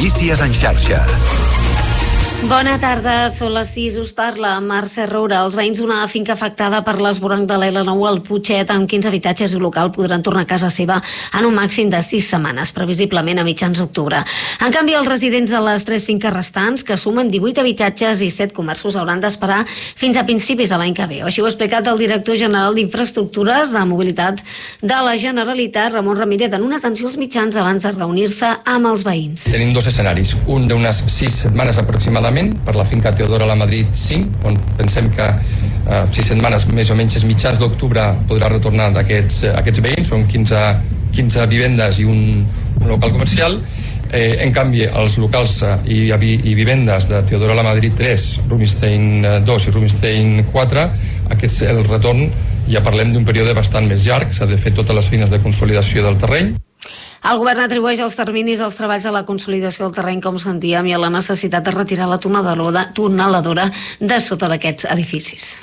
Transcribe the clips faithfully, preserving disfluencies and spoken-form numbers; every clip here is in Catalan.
Notícies en xarxa. Bona tarda, són les sis, us parla Mercè Roura. Els veïns d'una finca afectada per l'esvoranc de l'L nou al Putxet, amb quinze habitatges i local, podran tornar a casa seva en un màxim de sis setmanes, previsiblement a mitjans d'octubre. En canvi, els residents de les tres finques restants, que sumen divuit habitatges i set comerços, hauran d'esperar fins a principis de l'any que ve. Així ho ha explicat el director general d'Infraestructures de Mobilitat de la Generalitat, Ramon Ramírez, en una atenció als mitjans abans de reunir-se amb els veïns. Tenim dos escenaris, un d'unes sis setmanes aproximadament per la finca Teodora la Madrid cinc, on pensem que eh, sis setmanes més o menys mitjans d'octubre podrà retornar aquests, aquests veïns, són quinze, quinze vivendes i un, un local comercial. Eh, en canvi, els locals eh, i, i vivendes de Teodora la Madrid tres, Rubinstein dos i Rubinstein quatre, aquest, el retorn ja parlem d'un període bastant més llarg, s'ha de fer totes les feines de consolidació del terreny. El govern atribueix els terminis als treballs a la consolidació del terreny, com sentíem, i a la necessitat de retirar la tuneladora de sota d'aquests edificis.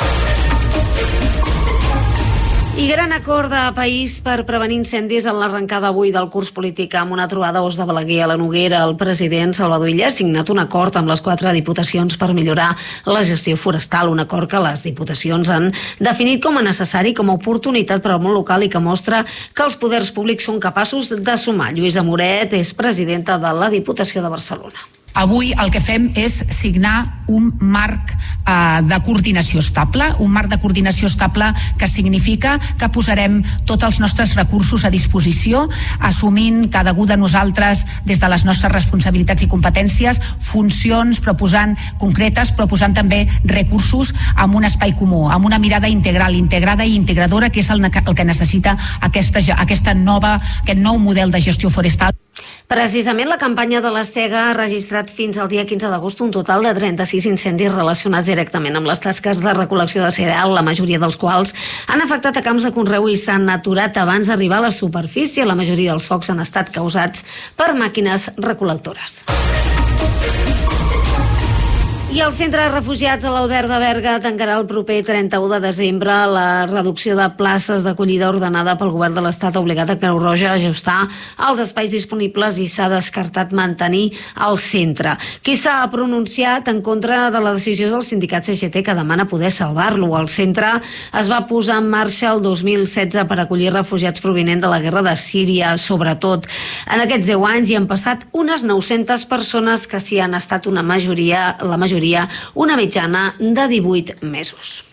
I gran acord de país per prevenir incendis en l'arrencada avui del curs polític amb una trobada a Os de Balaguer a la Noguera. El president Salvador Illa ha signat un acord amb les quatre diputacions per millorar la gestió forestal, un acord que les diputacions han definit com a necessari, com a oportunitat per al món local i que mostra que els poders públics són capaços de sumar. Lluïsa Moret és presidenta de la Diputació de Barcelona. Avui el que fem és signar un marc eh, de coordinació estable, un marc de coordinació estable que significa que posarem tots els nostres recursos a disposició, assumint cada un de nosaltres des de les nostres responsabilitats i competències, funcions proposant concretes, proposant també recursos amb un espai comú, amb una mirada integral, integrada i integradora, que és el, el que necessita aquesta, aquesta nova, aquest nou model de gestió forestal. Precisament la campanya de la Sega ha registrat fins al dia quinze d'agost un total de trenta-sis incendis relacionats directament amb les tasques de recol·lecció de cereal, la majoria dels quals han afectat a camps de conreu i s'han aturat abans d'arribar a la superfície. La majoria dels focs han estat causats per màquines recol·lectores. I el centre de refugiats de l'Alberg de Berga tancarà el proper trenta-u de desembre. La reducció de places d'acollida ordenada pel govern de l'Estat ha obligat a Creu Roja a ajustar els espais disponibles i s'ha descartat mantenir el centre. Qui s'ha pronunciat en contra de la decisió del sindicat C G T, que demana poder salvar-lo. El centre es va posar en marxa el dos mil setze per acollir refugiats provinents de la guerra de Síria, sobretot. En aquests deu anys hi han passat unes nou-centes persones que s'hi han estat una majoria, la majoria una mitjana de divuit mesos.